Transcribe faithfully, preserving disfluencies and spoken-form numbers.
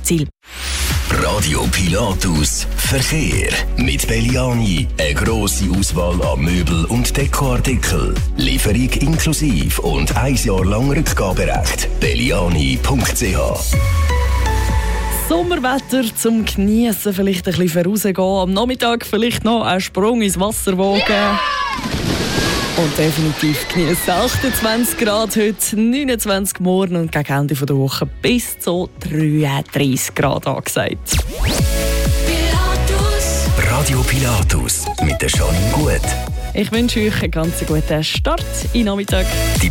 Ziel. Radio Pilatus Verkehr. Mit Belliani eine grosse Auswahl an Möbel- und Dekoartikeln. Lieferung inklusive und ein Jahr lang Rückgaberecht. belliani punkt c h. Sommerwetter zum Geniessen, vielleicht ein bisschen rausgehen. Am Nachmittag vielleicht noch einen Sprung ins Wasser wagen. Yeah! Und definitiv genießen. achtundzwanzig Grad heute, neunundzwanzig morgen und gegen Ende der Woche bis zu dreiunddreißig Grad angesagt. Pilatus. Radio Pilatus mit der Janine Gut. Ich wünsche euch einen ganz guten Start in den Nachmittag.